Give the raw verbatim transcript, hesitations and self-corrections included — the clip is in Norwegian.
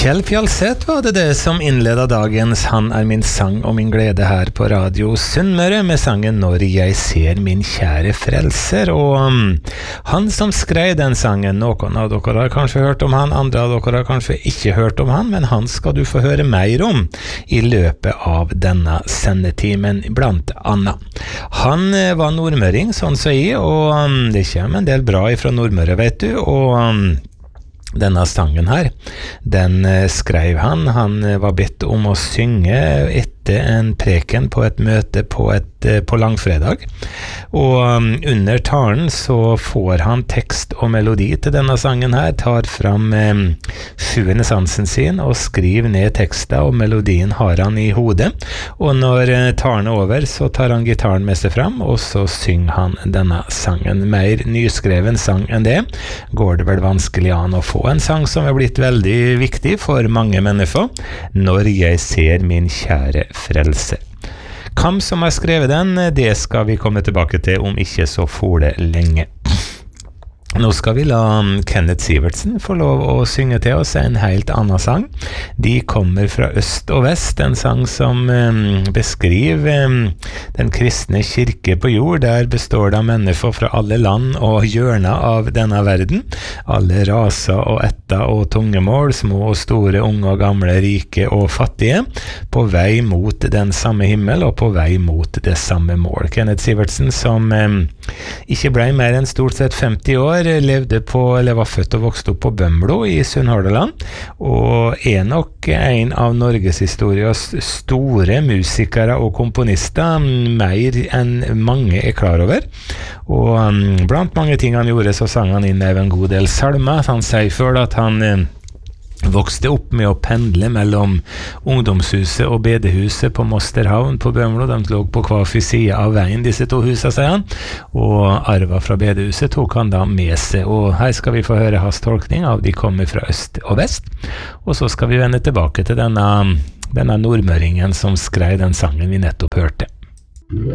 Kjell Fjalseth var det det som innledet dagens Han er min sang og min glede her på Radio Sunnmøre med sangen Når jeg ser min kjære frelser. Og um, han som skrev den sangen, noen av dere har kanskje hørt om han, andre av dere har kanskje ikke hørt om han, men han skal du få høre mer om i løpet av denne sendetimen, blant annet. Han var nordmøring, sånn så jeg, og um, det kommer en del bra ifra Nordmøre, vet du, og um, denne sangen her, den skrev han, han var bedt om å synge etter en preken på et møte på, et, på langfredag, og um, under talen så får han tekst og melodi til denne sangen her, tar fram um, sjuende sansen sin og skriver ned teksten, og melodien har han i hodet, og når uh, talen er over så tar han gitaren med seg fram, og så synger han denne sangen. Mer nyskreven sang enn det går det vel vanskelig an å få en sang som er blitt veldig viktig for mange mennesker. Når jeg ser min kjære frelse. Hvem som har skrevet den, det skal vi komme tilbake til om ikke så fole lenge. Nå skal vi la Kenneth Sivertsen få lov å synge til oss en helt annen sang. De kommer fra øst og vest, en sang som um, beskriver um, den kristne kirke på jord, der består det av mennesker fra alle land og hjørner av denne verden, alle raser og etter og tungemål, små og store, unge og gamle, rike og fattige, på vei mot den samme himmel og på vei mot det samme mål. Kenneth Sivertsen, som um, ikke ble mer enn stort sett femti år, levde på, eller var født og vokst opp på Bømlo i Sunnhordland, og er nok en av Norges historias store musikere og komponister, mer enn mange er klar over. Og um, blant mange ting han gjorde, så sang han inn en god del salmer. Han sier før at han um, vokste opp med å pendle mellom ungdomshuset og bedehuset på Mosterhavn på Bømlo. De lå på hver side av veien, disse to husene, sier han. Og arva fra bedehuset tok han da med seg. Og her skal vi få høre hans tolkning av De kommer fra øst og vest. Og så skal vi vende tilbake til denne, denne nordmøringen som skrev den sangen vi nettopp hørte.